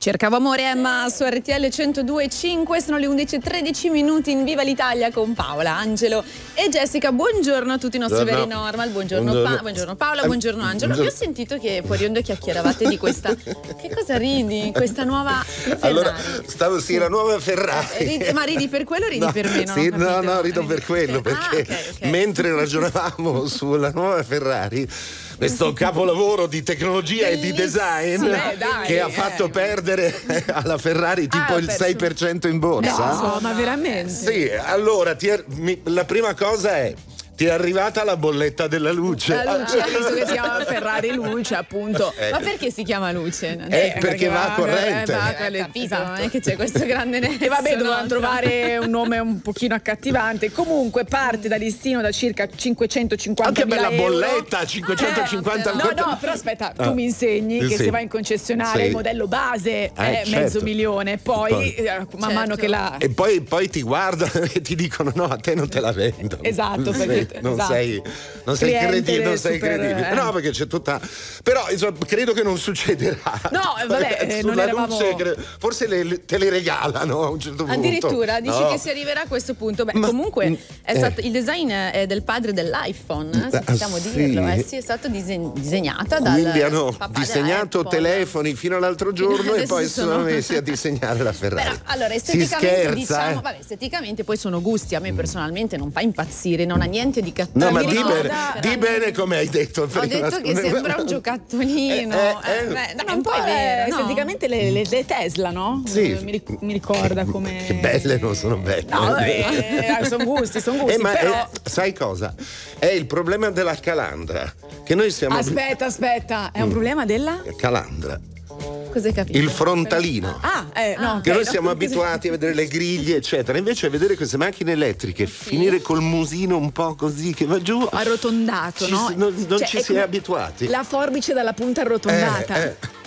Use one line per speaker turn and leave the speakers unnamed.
Cercavo amore, Emma, su RTL 102.5, sono le 11:13 in Viva l'Italia con Paola, Angelo e Jessica. Buongiorno a tutti i nostri veri normal, buongiorno Paola, buongiorno Angelo. Io ho sentito che fuori onda chiacchieravate di questa, che cosa ridi? Questa nuova Ferrari.
Allora, la nuova Ferrari.
Ma ridi per quello o ridi per me?
No, rido per quello, perché
okay.
mentre ragionavamo sulla nuova Ferrari, questo capolavoro di tecnologia e di design che ha fatto perdere alla Ferrari tipo il 6% in borsa.
No, ma veramente?
Sì, allora la prima cosa è: ti è arrivata la bolletta della luce.
La luce, visto che si chiama Ferrari Luce, appunto. Ma perché si chiama luce?
Perché va a corrente.
Esatto. Non è che c'è questo grande nesso.
E vabbè, dovevano trovare un nome un pochino accattivante. Comunque parte da listino da circa 550
che bella
euro.
bolletta, 550.
No, però aspetta, tu mi insegni che se vai in concessionaria il modello base è
certo.
$500,000, poi man mano che la...
E poi ti guardano e ti dicono no, a te non te la vendo.
Esatto, perché
non sei credibile. No, perché c'è tutta. Però insomma, credo che non succederà.
No, vabbè, non eravamo...
luce, forse te le regalano a un certo punto.
Addirittura dici che si arriverà a questo punto. Beh, comunque è stato il design è del padre dell'iPhone, se possiamo dirlo. Sì, è stato disegnata dal
Quindi hanno
papà
disegnato telefoni fino all'altro giorno e poi sono messi a disegnare la Ferrari.
Però, allora, esteticamente esteticamente poi sono gusti. A me personalmente non fa impazzire, non ha niente di cattivo.
No, ma di bene come hai detto prima.
Ho detto che sembra un giocattolino.
un po'
vero, no?
esteticamente le Tesla, no?
Sì.
Mi ricorda come...
Che belle non sono belle.
No, sono gusti,
ma
però...
sai cosa? È il problema della calandra. Che noi siamo...
Aspetta, è un problema della...
Calandra.
Cosa hai capito?
Il frontalino.
Che
noi siamo abituati a vedere le griglie eccetera, invece a vedere queste macchine elettriche finire col musino un po' così che va giù
arrotondato,
non ci si è abituati.
La forbice dalla punta arrotondata.